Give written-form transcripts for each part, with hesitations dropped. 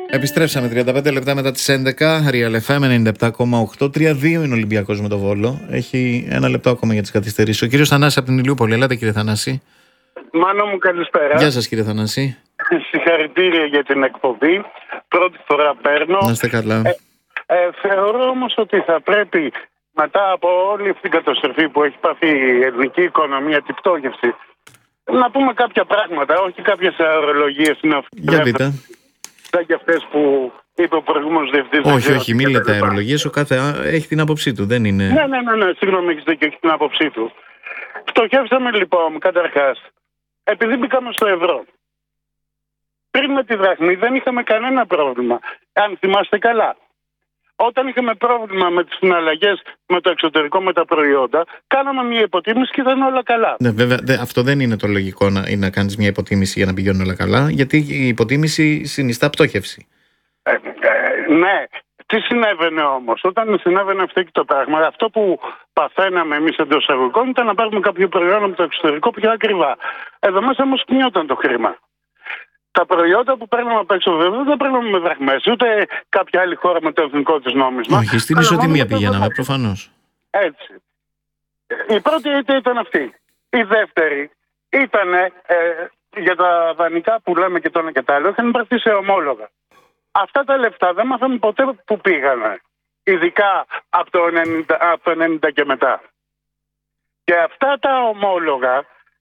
Επιστρέψαμε 35 λεπτά μετά τις 11. Real FM 97,8. 3-2 είναι ο Ολυμπιακός με το Βόλο. Έχει ένα λεπτό ακόμα για τις καθυστερήσεις. Ο κύριος Θανάσης από την Ηλιούπολη. Ελάτε, κύριε Θανάση. Μάνο μου, καλησπέρα. Γεια σας, κύριε Θανάση. Συγχαρητήρια για την εκπομπή. Πρώτη φορά παίρνω. Να είστε καλά. Θεωρώ όμως ότι θα πρέπει, μετά από όλη αυτή την καταστροφή που έχει πάθει η ελληνική οικονομία, την πτώχευση, να πούμε κάποια πράγματα, όχι κάποιες αερολογίες. Για δείτε. Σαν και αυτές που είπε ο προηγούμενος διευθυντής. Όχι, μην λέτε αερολογίες. Ο κάθε έχει την άποψή του, δεν είναι. Ναι. Συγγνώμη, έχεις δίκιο, έχει την άποψή του. Πτωχεύσαμε λοιπόν, καταρχάς, επειδή μπήκαμε στο ευρώ. Πριν με τη δραχμή δεν είχαμε κανένα πρόβλημα, αν θυμάστε καλά. Όταν είχαμε πρόβλημα με τις συναλλαγές με το εξωτερικό, με τα προϊόντα, κάναμε μια υποτίμηση και ήταν όλα καλά. Ναι, βέβαια, αυτό δεν είναι το λογικό να κάνεις μια υποτίμηση για να πηγαίνουν όλα καλά, γιατί η υποτίμηση συνιστά πτώχευση. Ναι. Τι συνέβαινε όμως? Όταν συνέβαινε αυτό και το πράγμα, αυτό που παθαίναμε εμείς εντός εισαγωγικών ήταν να πάρουμε κάποιο προϊόν από το εξωτερικό πιο ακριβά. Εδώ μέσα όμως κινιόταν το χρήμα. Τα προϊόντα που παίρναμε απ' έξω βέβαια δεν παίρναμε με δραχμές, ούτε κάποια άλλη χώρα με το εθνικό της νόμισμα. Όχι, στην ισοτιμία πηγαίναμε προφανώς. Έτσι. Η πρώτη ήταν αυτή. Η δεύτερη ήταν για τα δανεικά που λέμε και το ένα και τα άλλο, είχαν πάρθει σε ομόλογα. Αυτά τα λεφτά δεν μάθαμε ποτέ που πήγανε. Ειδικά από το 90 και μετά. Και αυτά τα ομόλογα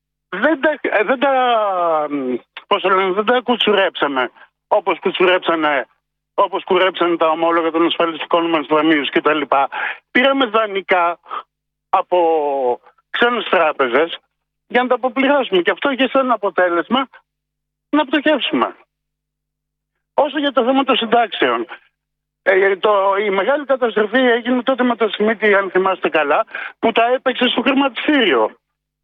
δεν τα κουτσουρέψαμε όπως κουρέψανε τα ομόλογα των ασφαλιστικών μας ταμείων κτλ. Πήραμε δανεικά από ξένες τράπεζες για να τα αποπληρώσουμε. Και αυτό είχε σαν αποτέλεσμα να πτωχεύσουμε. Όσο για το θέμα των συντάξεων. Η μεγάλη καταστροφή έγινε τότε με το Σιμίτη, αν θυμάστε καλά, που τα έπαιξε στο χρηματιστήριο.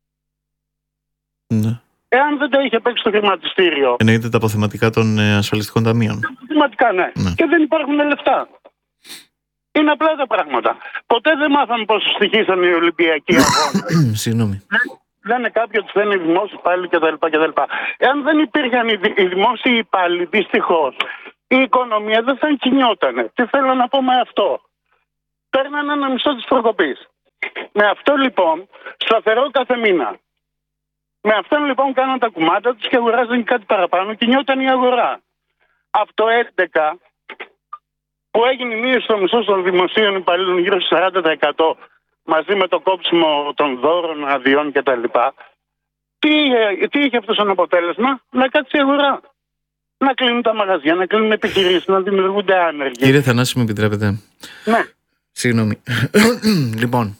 Ναι. Εάν δεν τα είχε παίξει στο χρηματιστήριο. Εννοείται τα αποθεματικά των ασφαλιστικών ταμείων. Αποθεματικά, ναι. Και δεν υπάρχουν λεφτά. Είναι απλά τα πράγματα. Ποτέ δεν μάθαμε πόσο στοιχήσαν οι Ολυμπιακοί αγώνες. Συγγνώμη. Λένε κάποιοι ότι δεν είναι δημόσιοι υπάλληλοι κτλ. Εάν δεν υπήρχαν οι δημόσιοι υπάλληλοι, δυστυχώς, η οικονομία δεν θα κινιότανε. Τι θέλω να πω με αυτό? Παίρνανε ένα μισό της προκοπής. Με αυτό λοιπόν, σταθερό κάθε μήνα. Με αυτόν λοιπόν κάναν τα κουμάντα τους και αγοράζαν κάτι παραπάνω και νιώταν η αγορά. Από το 2011 που έγινε η μείωση των μισθών των δημοσίων υπαλλήλων γύρω στο 40% μαζί με το κόψιμο των δώρων, αδειών κτλ. Τι είχε αυτό σαν αποτέλεσμα? Να κάτσει η αγορά. Να κλείνουν τα μαγαζιά, να κλείνουν επιχειρήσεις, να δημιουργούνται άνεργοι. Κύριε Θανάση, μου επιτρέπετε? Ναι. Συγγνώμη. Λοιπόν,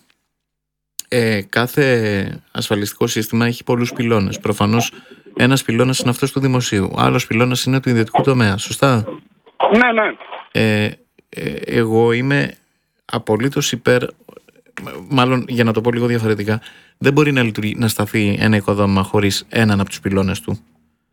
κάθε ασφαλιστικό σύστημα έχει πολλούς πυλώνες. Προφανώς ένας πυλώνας είναι αυτός του δημοσίου, άλλος πυλώνας είναι του ιδιωτικού τομέα. Σωστά? Ναι. Εγώ είμαι απολύτως υπέρ, μάλλον για να το πω λίγο διαφορετικά, δεν μπορεί να σταθεί ένα οικοδόμημα χωρίς έναν από τους πυλώνες του.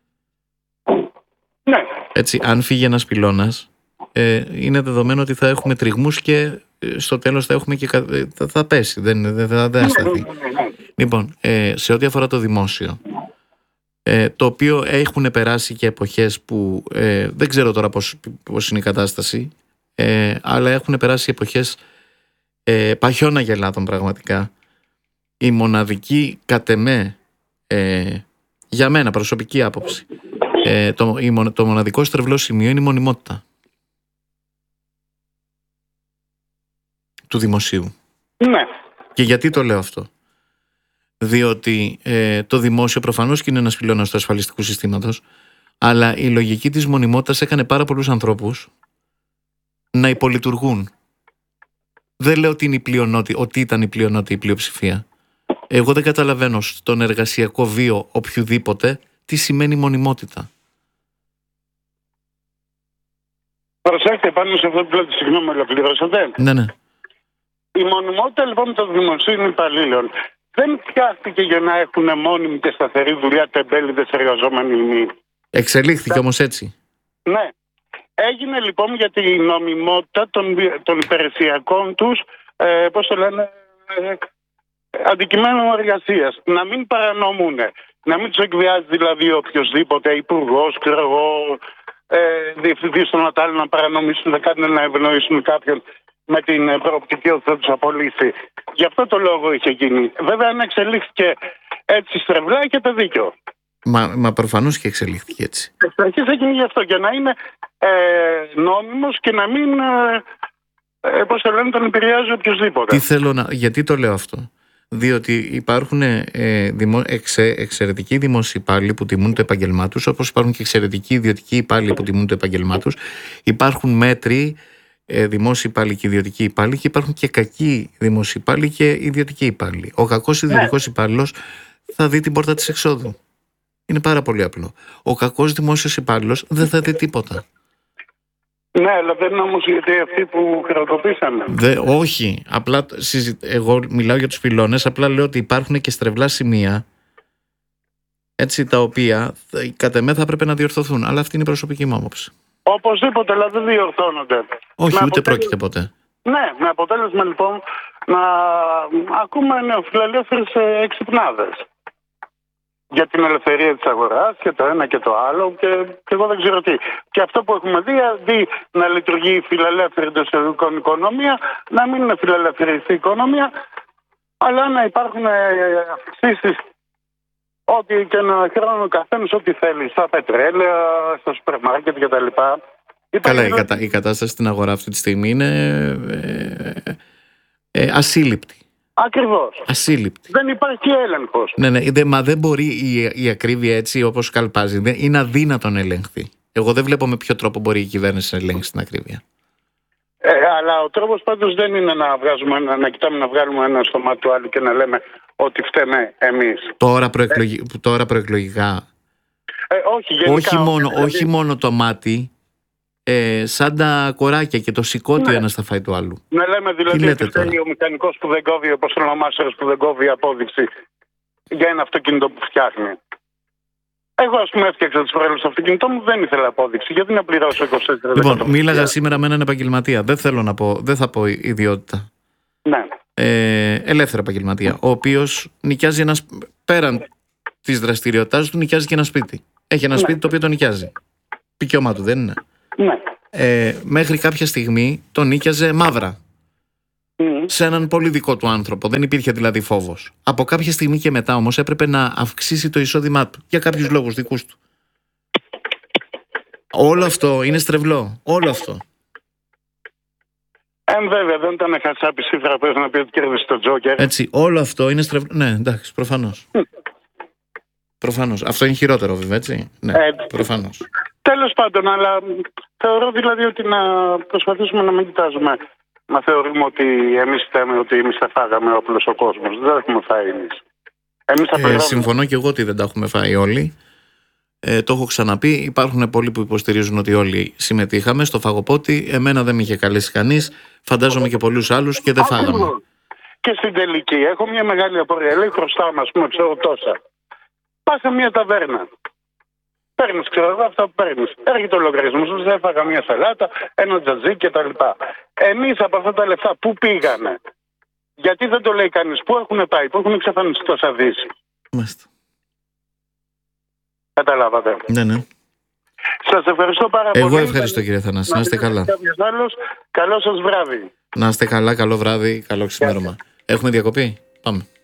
Ναι. Έτσι, αν φύγει ένας πυλώνας, είναι δεδομένο ότι θα έχουμε τριγμούς και στο τέλος θα πέσει, δεν θα σταθεί. Λοιπόν, σε ό,τι αφορά το δημόσιο, το οποίο έχουν περάσει και εποχές που δεν ξέρω τώρα πώς είναι η κατάσταση, αλλά έχουν περάσει εποχές παχιών αγελάδων πραγματικά. Η μοναδική κατ' εμέ, για μένα προσωπική άποψη, το μοναδικό στρεβλό σημείο είναι η μονιμότητα του δημοσίου. Ναι. Και γιατί το λέω αυτό? Διότι το δημόσιο προφανώς και είναι ένας πυλώνας του ασφαλιστικού συστήματος, αλλά η λογική της μονιμότητας έκανε πάρα πολλούς ανθρώπους να υπολειτουργούν. Δεν λέω ότι ήταν η πλειονότητα η πλειοψηφία. Εγώ δεν καταλαβαίνω στον εργασιακό βίο οποιοδήποτε τι σημαίνει μονιμότητα. Προσέξτε πάνω σε αυτό που λέτε, συγγνώμη, ολοκληρώσατε. Ναι. Η μονιμότητα λοιπόν των δημοσίων υπαλλήλων δεν φτιάχτηκε για να έχουν μόνιμη και σταθερή δουλειά τεμπέληδες εργαζόμενοι. Εξελίχθηκε όμως έτσι. Ναι. Έγινε λοιπόν για τη νομιμότητα των υπηρεσιακών τους, αντικειμένων εργασίας. Να μην παρανομούν, να μην τους εκβιάζει δηλαδή οποιοδήποτε υπουργός, διευθυντής των ΑΤΑΛ να παρανομήσουν, να ευνοήσουν κάποιον με την προοπτική ότι θα τους απολύσει. Γι' αυτό το λόγο είχε γίνει. Βέβαια, αν εξελίχθηκε έτσι στρεβλά, έχετε δίκιο. Μα προφανώς και εξελίχθηκε έτσι. Εξ αρχής έγινε γι' αυτό, για να είναι νόμιμος και να μην, πώς το λένε, τον επηρεάζει οποιοδήποτε. Γιατί το λέω αυτό? Διότι υπάρχουν εξαιρετικοί δημόσιοι υπάλληλοι που τιμούν το επάγγελμά τους, όπως υπάρχουν και εξαιρετικοί ιδιωτικοί υπάλληλοι που τιμούν το επάγγελμά τους. Υπάρχουν μέτροι δημόσιοι υπάλληλοι και ιδιωτικοί υπάλληλοι, και υπάρχουν και κακοί δημόσιοι υπάλληλοι και ιδιωτικοί υπάλληλοι. Ο κακός ιδιωτικός υπάλληλος θα δει την πόρτα της εξόδου. Είναι πάρα πολύ απλό. Ο κακός δημόσιος υπάλληλος δεν θα δει τίποτα. Ναι, αλλά δεν είναι όμως γιατί αυτοί που χρεοκοπήσανε. Όχι. Απλά εγώ μιλάω για τους πυλώνες. Απλά λέω ότι υπάρχουν και στρεβλά σημεία, έτσι, τα οποία κατ' εμέ θα πρέπει να διορθωθούν. Αλλά αυτή είναι η προσωπική μου άποψη. Οπωσδήποτε, αλλά δεν διορθώνονται. Όχι, ούτε πρόκειται ποτέ. Ναι, με αποτέλεσμα λοιπόν να ακούμε νεοφιλελεύθερες εξυπνάδες για την ελευθερία της αγοράς και το ένα και το άλλο και εγώ δεν ξέρω τι. Και αυτό που έχουμε δει, αντί να λειτουργεί η φιλελεύθερη εντός εισαγωγικών οικονομία, να μην είναι φιλελεύθερη η οικονομία, αλλά να υπάρχουν αυξήσεις ό,τι και να χρώνει ο καθένας ό,τι θέλει, στα πετρέλαια, στο σούπερ μάρκετ κτλ. Καλά, η κατάσταση στην αγορά αυτή τη στιγμή είναι ασύλληπτη. Ακριβώς. Ασύλληπτη. Δεν υπάρχει έλεγχος. Ναι, μα δεν μπορεί η ακρίβεια έτσι όπως καλπάζει. Είναι αδύνατο να ελεγχθεί. Εγώ δεν βλέπω με ποιο τρόπο μπορεί η κυβέρνηση να ελέγξει την ακρίβεια. Αλλά ο τρόπος πάντως δεν είναι να κοιτάμε να βγάλουμε ένα στο μάτι του άλλου και να λέμε ότι φταίμε εμείς. Τώρα προεκλογικά. Όχι, γενικά, όχι μόνο το μάτι. Σαν τα κοράκια και το σηκώτη ένας θα φάει του άλλου. Να λέμε δηλαδή ότι φταίει ο μηχανικός που δεν κόβει, όπως ο μάστερος που δεν κόβει απόδειξη για ένα αυτοκίνητο που φτιάχνει. Εγώ, ας πούμε, έφτιαξα τις προέλευσεις στο αυτοκίνητό μου, δεν ήθελα απόδειξη. Γιατί να πληρώσω 24 Λοιπόν, μίλαγα σήμερα με έναν επαγγελματία. Δεν θα πω ιδιότητα. Ναι. Ελεύθερο επαγγελματία. Ο οποίος νοικιάζει πέραν της δραστηριότητάς του, νοικιάζει και ένα σπίτι. Έχει ένα σπίτι το οποίο το νοικιάζει. Δικαίωμά του, δεν είναι? Ναι. Μέχρι κάποια στιγμή τον νίκιαζε μαύρα. Σε έναν πολύ δικό του άνθρωπο. Δεν υπήρχε δηλαδή φόβος. Από κάποια στιγμή και μετά όμως έπρεπε να αυξήσει το εισόδημά του για κάποιους λόγους δικούς του. Όλο αυτό είναι στρεβλό. Όλο αυτό. Βέβαια, δεν ήταν χασάπη σύμφωνα που να πει ότι κέρδισε το Τζόκερ. Έτσι, όλο αυτό είναι στρεβλό. Ναι, εντάξει, προφανώς. Προφανώς. Αυτό είναι χειρότερο, βέβαια, έτσι. Ναι, προφανώς. Τέλος πάντων, αλλά θεωρώ δηλαδή ότι να προσπαθήσουμε να μην κοιτάζουμε, να θεωρούμε ότι εμείς φταίμε, ότι εμείς θα φάγαμε όπλος ο κόσμος. Δεν έχουμε φάει εμείς. Συμφωνώ και εγώ ότι δεν τα έχουμε φάει όλοι. Το έχω ξαναπεί. Υπάρχουν πολλοί που υποστηρίζουν ότι όλοι συμμετείχαμε στο φαγοπότη. Εμένα δεν με είχε καλέσει κανείς. Φαντάζομαι και πολλούς άλλους και δεν φάγαμε. Και στην τελική έχω μια μεγάλη απορία. Λέει χρωστάμε, ας πούμε, ξέρω τόσα. Πας σε μια ταβέρνα. Παίρνεις, ξέρω εγώ, αυτά που παίρνεις. Έρχεται ο λογαριασμός, σου έφαγα μια σαλάτα, ένα τζατζίκι κτλ. Εμείς από αυτά τα λεφτά πού πήγανε? Γιατί δεν το λέει κανείς? Πού έχουν πάει, πού έχουν εξαφανιστεί τόσα δις? Μάλιστα. Καταλάβατε? Ναι. Σας ευχαριστώ πάρα πολύ. Εγώ ευχαριστώ, κύριε Θανάση. Να είστε καλά. Καλό σας βράδυ. Να είστε καλά, καλό βράδυ, καλό ξημέρωμα. Έχουμε διακοπή? Πάμε.